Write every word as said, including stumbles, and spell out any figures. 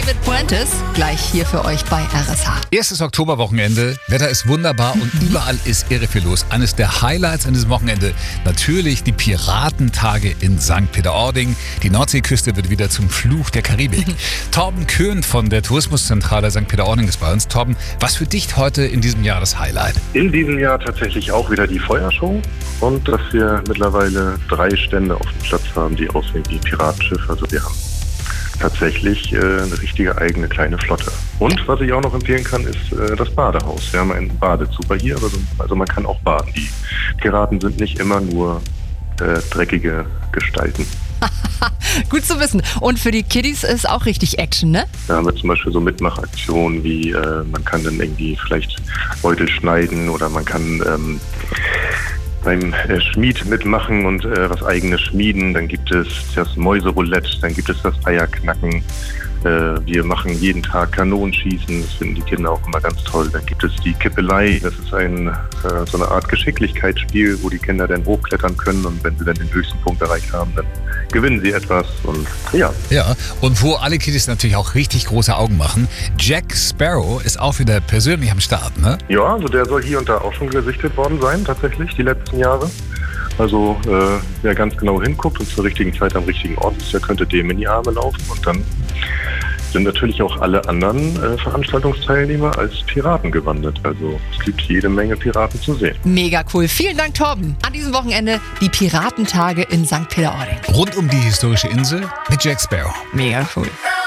David Puentes, gleich hier für euch bei R S H. Erstes Oktoberwochenende, Wetter ist wunderbar und überall ist irre viel los. Eines der Highlights an diesem Wochenende natürlich die Piratentage in Sankt Peter-Ording. Die Nordseeküste wird wieder zum Fluch der Karibik. Torben Köhn von der Tourismuszentrale Sankt Peter-Ording ist bei uns. Torben, was für dich heute in diesem Jahr das Highlight? In diesem Jahr tatsächlich auch wieder die Feuershow und dass wir mittlerweile drei Stände auf dem Platz haben, die aussehen wie Piratenschiffe. Also wir haben tatsächlich äh, eine richtige eigene kleine Flotte. Und was ich auch noch empfehlen kann, ist äh, das Badehaus. Wir haben einen Badezuber hier, also, also man kann auch baden. Die Piraten sind nicht immer nur äh, dreckige Gestalten. Gut zu wissen. Und für die Kiddies ist auch richtig Action, ne? Da haben wir zum Beispiel so Mitmachaktionen wie äh, man kann dann irgendwie vielleicht Beutel schneiden oder man kann ähm, beim äh, Schmied mitmachen und äh, was eigenes schmieden. Dann gibt es das Mäuseroulette, dann gibt es das Eierknacken. Äh, wir machen jeden Tag Kanonenschießen, das finden die Kinder auch immer ganz toll. Dann gibt es die Kippelei, das ist ein, äh, so eine Art Geschicklichkeitsspiel, wo die Kinder dann hochklettern können und wenn sie dann den höchsten Punkt erreicht haben, dann gewinnen sie etwas und ja. Ja, und wo alle Kiddies natürlich auch richtig große Augen machen, Jack Sparrow ist auch wieder persönlich am Start, ne? Ja, also der soll hier und da auch schon gesichtet worden sein, tatsächlich, die letzten Jahre. Also äh, wer ganz genau hinguckt und zur richtigen Zeit am richtigen Ort ist, der könnte dem in die Arme laufen und dann sind natürlich auch alle anderen äh, Veranstaltungsteilnehmer als Piraten gewandelt. Also es gibt jede Menge Piraten zu sehen. Mega cool. Vielen Dank, Torben. An diesem Wochenende die Piratentage in Sankt Peter-Ording. Rund um die historische Insel mit Jack Sparrow. Mega cool.